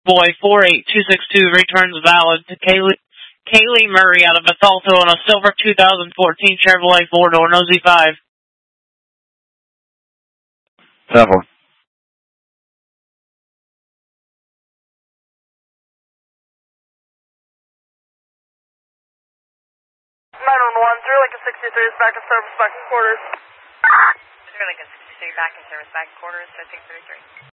Boy 48262 returns valid to Kaylee Murray out of Bethalto on a silver 2014 Chevrolet 4-door, no Z5. 10-4. 911, 3 Lincoln 63 is back in service, back in quarters. 3 Lincoln 63 back in service, back in quarters, 1533.